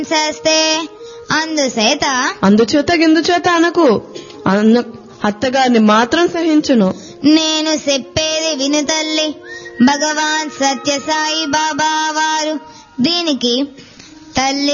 చేస్తే అందుచేత గిందుచేత అనకు. అత్తగారిని మాత్రం సహించును. నేను చెప్పేది విను తల్లి. భగవాన్ సత్యసాయి బాబా వారు దీనికి తల్లి